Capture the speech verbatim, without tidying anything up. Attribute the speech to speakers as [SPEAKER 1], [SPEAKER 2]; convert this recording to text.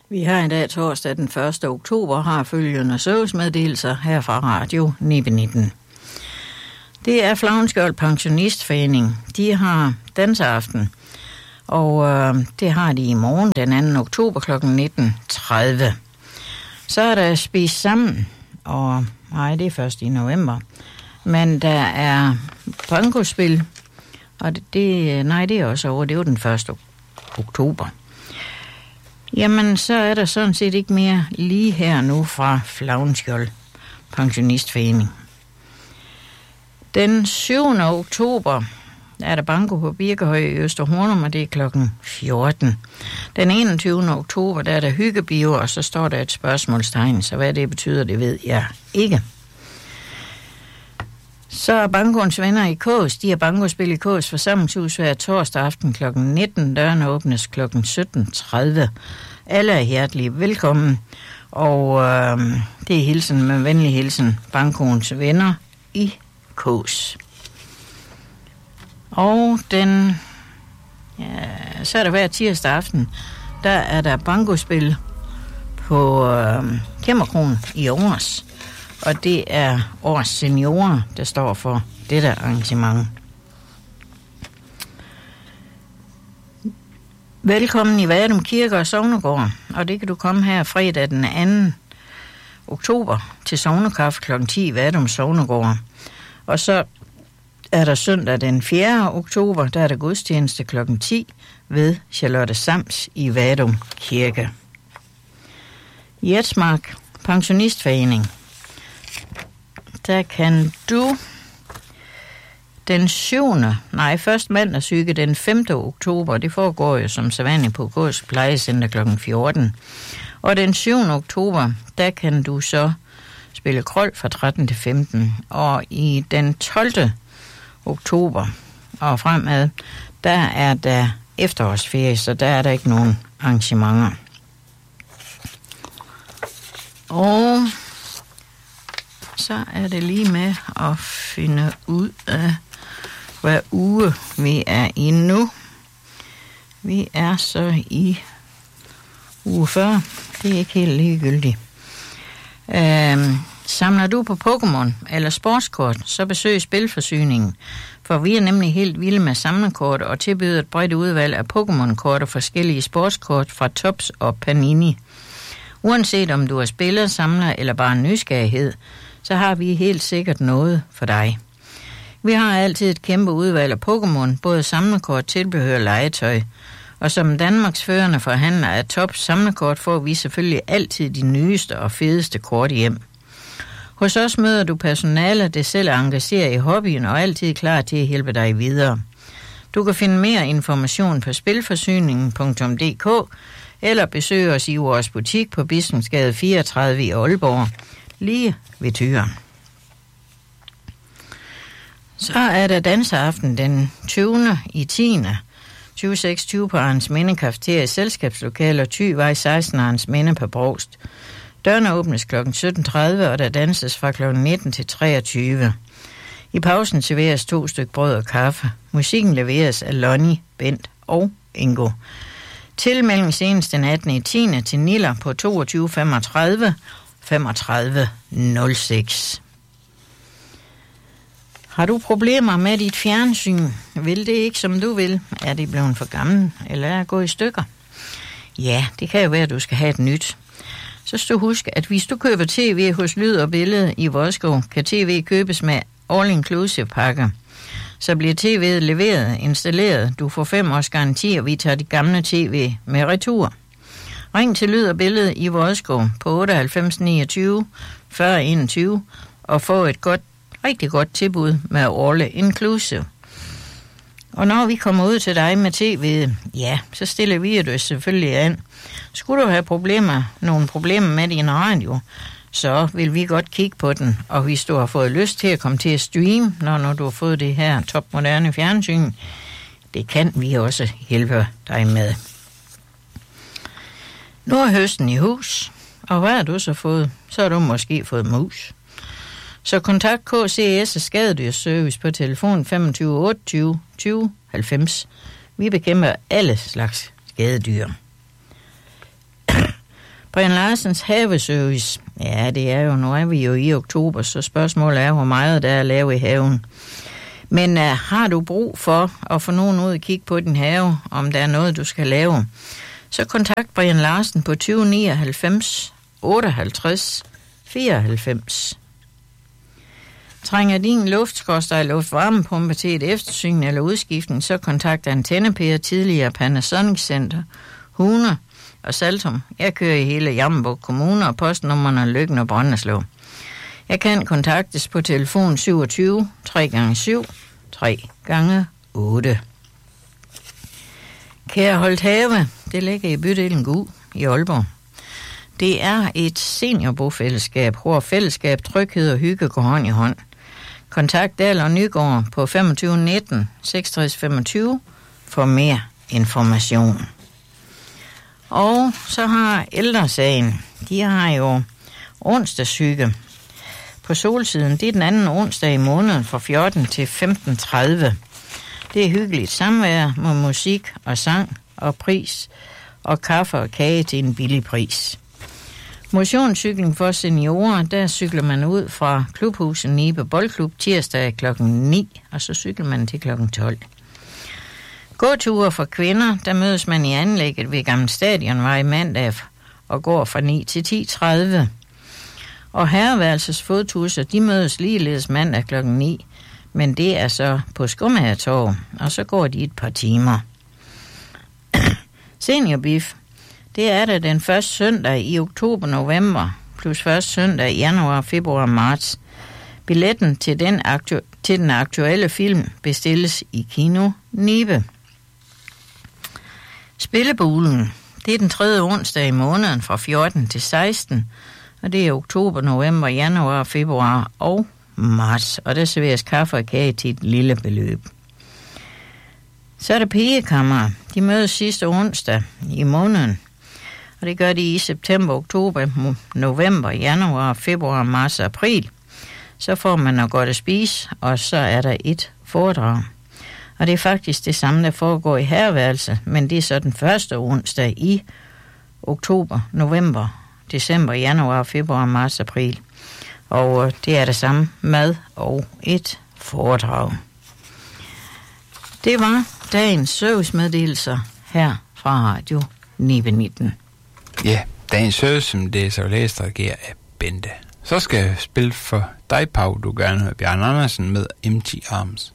[SPEAKER 1] Vi har i dag torsdag den første oktober har følgende servicemeddelelser her fra Radio nitten nitten. Det er Flavnskjold Pensionistforening. De har danseaften, og øh, det har de i morgen den anden oktober klokken nitten tredive. Så er der spist sammen, og nej, det er først i november. Men der er bankospil, og det, det, nej, det er også over, det er jo den første oktober. Jamen, så er der sådan set ikke mere lige her nu fra Flavnskjold Pensionistforening. Den syvende oktober er der banko på Birkehøj i Østerhornum, og det er klokken fjorten. Den enogtyvende oktober der er der hyggebio, og så står der et spørgsmålstegn, så hvad det betyder, det ved jeg ikke. Så er bankoens venner i Kås, de har bankospil i Kås forsamlingshus hver torsdag aften klokken nitten. Dørene åbnes klokken sytten tredive. Alle er hjertelig velkommen, og øh, det er hilsen med venlig hilsen, bankoens venner i Kås. Og den, ja, så er der hver tirsdag aften, der er der bankospil på øh, Kæmmerkron i Års. Og det er Års Seniorer, der står for dette arrangement. Velkommen i Vadum Kirke og Sognegård, og det kan du komme her fredag den anden oktober til sognekaffe klokken ti i Vadum Sognegård. Og så er der søndag den fjerde oktober, der er der gudstjeneste klokken ti ved Charlotte Sams i Vadum Kirke. Jetsmark Pensionistforening. Der kan du den syvende, nej, først mandagssyge den femte oktober, det foregår jo som sædvanligt på Gås Plejecenter klokken fjorten. Og den syvende oktober, der kan du så spille krøl fra tretten til femten. Og i den tolvte oktober og fremad, der er der efterårsferie, så der er der ikke nogen arrangementer. Og så er det lige med at finde ud af, hvad uge vi er i nu. Vi er så i uge fyrre. Det er ikke helt ligegyldigt. Øhm, samler du på Pokémon eller sportskort, så besøg Spilforsyningen. For vi er nemlig helt vilde med samlerkort og tilbyder et bredt udvalg af Pokémon-kort og forskellige sportskort fra Tops og Panini. Uanset om du er spiller, samler eller bare en nysgerrighed, så har vi helt sikkert noget for dig. Vi har altid et kæmpe udvalg af Pokémon, både samlerkort, tilbehør og legetøj. Og som Danmarks førende forhandler af Tops samlerkort, får vi selvfølgelig altid de nyeste og fedeste kort hjem. Hos os møder du personale, der selv er engageret i hobbyen og altid klar til at hjælpe dig videre. Du kan finde mere information på spilforsyningen punktum d k eller besøg os i vores butik på Bispensgade fireogtredive i Aalborg, lige ved Tyren. Så er der danseaften den tyvende i tiende tyve seksogtyve på Arns Minde Cafeteria i Selskabslokaler Thyvej seksten Arns Minde på Brovst. Dørene åbnes klokken sytten tredive, og der danses fra klokken nitten til treogtyve. I pausen serveres to stykker brød og kaffe. Musikken leveres af Lonnie, Bent og Ingo. Tilmelding senest den attende i tiende til Niller på toogtyve femogtredive femogtredive nul seks. Har du problemer med dit fjernsyn? Vil det ikke, som du vil? Er det blevet for gammel, eller er det gået i stykker? Ja, det kan jo være, at du skal have et nyt. Så skal du huske, at hvis du køber tv hos Lyd og Billede i Vodskov, kan tv købes med all-inclusive pakker. Så bliver tv'et leveret, installeret. Du får fem års garanti, og vi tager de gamle tv med retur. Ring til Lyd og Billede i Vodskov på otteoghalvfems niogtyve fyrre enogtyve og få et godt, rigtig godt tilbud med all inclusive. Og når vi kommer ud til dig med tv'et, ja, så stiller vi det selvfølgelig an. Skulle du have problemer, nogle problemer med din radio, så vil vi godt kigge på den. Og hvis du har fået lyst til at komme til at streame, når, når du har fået det her topmoderne fjernsyn, det kan vi også hjælpe dig med. Nu er høsten i hus, og hvad har du så fået? Så har du måske fået mus. Så kontakt K C S Skadedyrsservice på telefon femogtyve otteogtyve tyve halvfems. Vi bekæmper alle slags skadedyr. Brian Larsens haveservice. Ja, det er jo, nu er vi jo i oktober, så spørgsmålet er, hvor meget der er at lave i haven. Men uh, har du brug for at få nogen ud og kigge på din have, om der er noget, du skal lave, så kontakt Brian Larsen på tyve nioghalvfems otteoghalvtreds fireoghalvfems. Trænger din luftskorstej luftvarmepumpe til et eftersyn eller udskiftning, så kontakt Antenne-Per, tidligere Panasonic Center, Hune og Saltum. Jeg kører i hele Jammerbugt Kommune, og postnummerne Løkken og Brønderslev. Jeg kan kontaktes på telefon syvogtyve tre gange syv tre gange otte. Kære Holthave, det ligger i bydelen Gug i Aalborg. Det er et seniorbofællesskab, hvor fællesskab, tryghed og hygge går hånd i hånd. Kontakt Dahl og Nygaard på femogtyve nitten seksogtres femogtyve for mere information. Og så har Ældresagen, de har jo onsdagshygge på Solsiden. Det er den anden onsdag i måneden fra fjorten til femten tredive. Det er hyggeligt samvær med musik og sang og pris og kaffe og kage til en billig pris. Motionscykling for seniorer, der cykler man ud fra klubhuset Nibe Boldklub tirsdag klokken ni, og så cykler man til klokken tolv. Gåture for kvinder, der mødes man i anlægget ved Gamle Stadionvej mandag og går fra ni til ti tredive. Og herreværelses fodtusser, de mødes ligeledes mandag klokken ni, men det er så på Skomagertorv, og så går de et par timer. Seniorbif, det er der den første søndag i oktober-november, plus første søndag i januar, februar, marts. Billetten til den, aktu- til den aktuelle film bestilles i Kino Nibe. Spillebulen, det er den tredje onsdag i måneden fra fjorten til seksten, og det er oktober, november, januar, februar og marts, og der serveres kaffe og kage til et lille beløb. Så er der pigekammer. De mødes sidste onsdag i måneden, og det gør de i september, oktober, november, januar, februar, marts og april. Så får man noget godt at spise, og så er der et foredrag. Og det er faktisk det samme, der foregår i herreværelse, men det er så den første onsdag i oktober, november, december, januar, februar, marts, april. Og det er det samme mad og et foredrag. Det var dagens servicemeddelelser her fra Radio Nibe nitten.
[SPEAKER 2] Ja, dagens service, som det er så læst og reagerer af Bente. Så skal jeg spille for dig, Pau, du gerne med Bjørn Andersen med Empty Arms.